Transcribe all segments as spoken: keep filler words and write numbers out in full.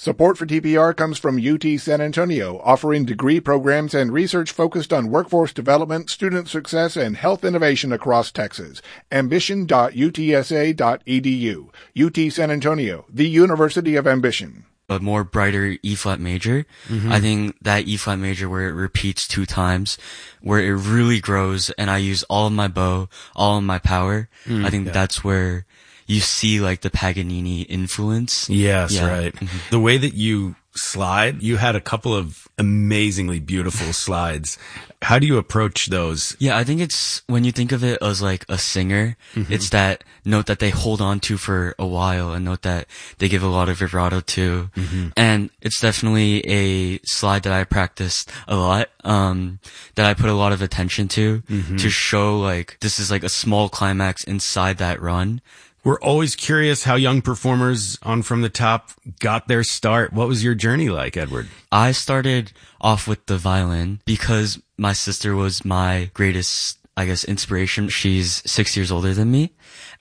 Support for T P R comes from U T San Antonio, offering degree programs and research focused on workforce development, student success, and health innovation across Texas. ambition dot u t s a dot e d u. U T San Antonio, the University of Ambition. A more brighter E-flat major. Mm-hmm. I think that E-flat major where it repeats two times, where it really grows, and I use all of my bow, all of my power. Mm, I think yeah. that's where you see like the Paganini influence. Yes, yeah. right. Mm-hmm. The way that you slide, you had a couple of amazingly beautiful slides. How do you approach those? Yeah, I think it's when you think of it as like a singer, mm-hmm. it's that note that they hold on to for a while, a note that they give a lot of vibrato to. Mm-hmm. And it's definitely a slide that I practiced a lot, um, that I put a lot of attention to, mm-hmm. to show like this is like a small climax inside that run. We're always curious how young performers on From the Top got their start. What was your journey like, Edward? I started off with the violin because my sister was my greatest, I guess, inspiration. She's six years older than me.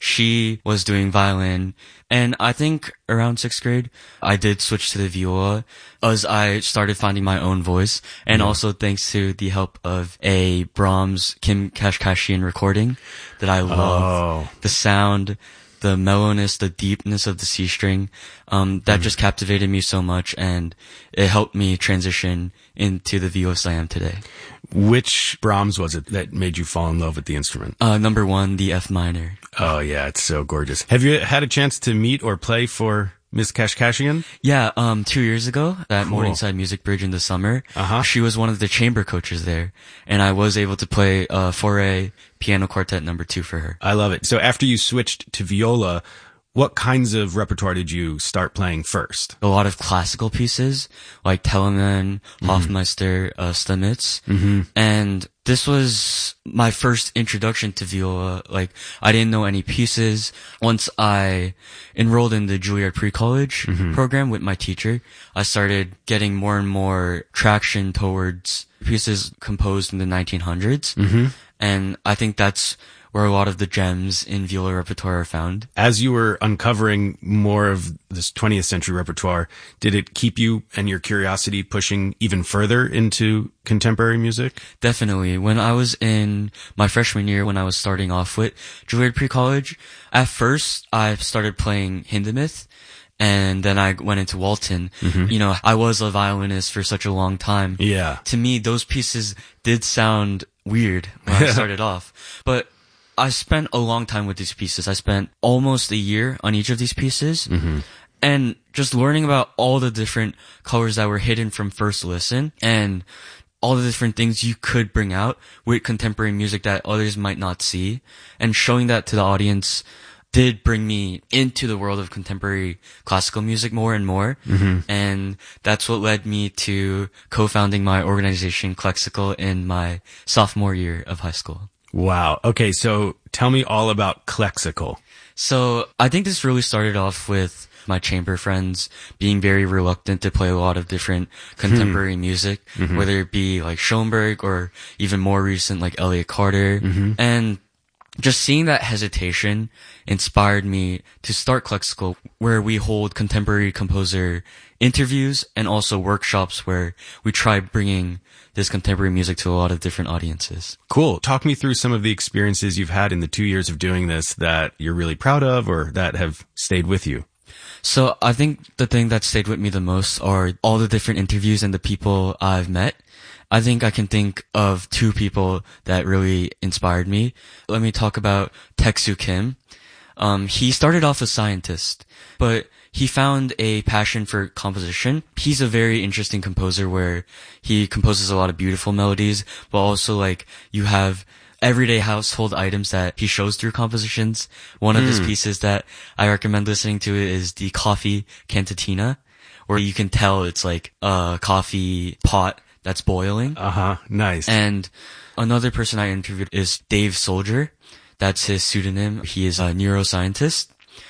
She was doing violin, and I think around sixth grade, I did switch to the viola as I started finding my own voice, and yeah. also thanks to the help of a Brahms Kim Kashkashian recording that I love. Oh. The sound, the mellowness, the deepness of the C string, um, that mm. just captivated me so much, and it helped me transition into the violist I am today. Which Brahms was it that made you fall in love with the instrument? Uh, number one, the F minor. Oh yeah, it's so gorgeous. Have you had a chance to meet or play for Miss Kashkashian? Yeah, um, two years ago at cool. Morningside Music Bridge in the summer, uh-huh. she was one of the chamber coaches there, and I was able to play uh, Fauré Piano Quartet number two for her. I love it. So after you switched to viola, what kinds of repertoire did you start playing first? A lot of classical pieces, like Telemann, mm-hmm. Hofmeister, uh, Stamitz. Mm-hmm. And this was my first introduction to viola. Like, I didn't know any pieces. Once I enrolled in the Juilliard Pre-College mm-hmm. program with my teacher, I started getting more and more traction towards pieces composed in the nineteen hundreds. Mm-hmm. And I think that's where a lot of the gems in viola repertoire are found. As you were uncovering more of this twentieth century repertoire, did it keep you and your curiosity pushing even further into contemporary music? Definitely. When I was in my freshman year, when I was starting off with Juilliard Pre-College, at first I started playing Hindemith, and then I went into Walton. Mm-hmm. You know, I was a violinist for such a long time. Yeah. To me, those pieces did sound weird when I started off. But I spent a long time with these pieces. I spent almost a year on each of these pieces. Mm-hmm. And just learning about all the different colors that were hidden from first listen and all the different things you could bring out with contemporary music that others might not see, and showing that to the audience did bring me into the world of contemporary classical music more and more. Mm-hmm. And that's what led me to co-founding my organization, Clexical, in my sophomore year of high school. Wow. Okay, so tell me all about Clexical. So I think this really started off with my chamber friends being very reluctant to play a lot of different contemporary hmm. music, mm-hmm. whether it be like Schoenberg or even more recent like Elliott Carter. Mm-hmm. And just seeing that hesitation inspired me to start Clexical, where we hold contemporary composer interviews and also workshops where we try bringing this contemporary music to a lot of different audiences. Cool. Talk me through some of the experiences you've had in the two years of doing this that you're really proud of or that have stayed with you. So I think the thing that stayed with me the most are all the different interviews and the people I've met. I think I can think of two people that really inspired me. Let me talk about Taek-Soo Kim. Um, he started off a scientist, but he found a passion for composition. He's a very interesting composer where he composes a lot of beautiful melodies, but also like you have everyday household items that he shows through compositions. One of mm. his pieces that I recommend listening to is the Coffee Cantatina, where you can tell it's like a coffee pot that's boiling. Uh-huh. Nice. And another person I interviewed is Dave Soldier. That's his pseudonym. He is a neuroscientist.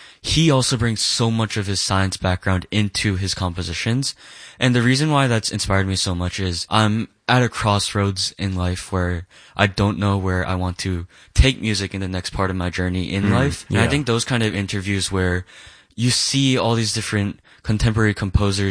He also brings so much of his science background into his compositions. And the reason why that's inspired me so much is I'm at a crossroads in life where I don't know where I want to take music in the next part of my journey in mm, life. And yeah. I think those kind of interviews where you see all these different contemporary composers